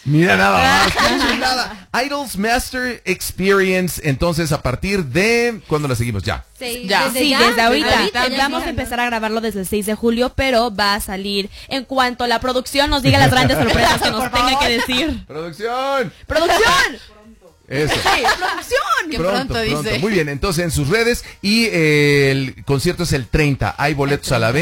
Mira nada más, qué chulada. Idols Master Experience, entonces a partir de... ¿Cuándo la seguimos? Ya. Sí, Ya. desde ahorita. Vamos a empezar a grabarlo desde el 6 de julio, pero va a salir en cuanto la producción nos diga las grandes sorpresas que nos tenga que decir. ¡Producción! ¡Producción! Eso. Sí, producción. Que pronto dice. Muy bien, entonces en sus redes y el concierto es el 30. Hay boletos a la venta.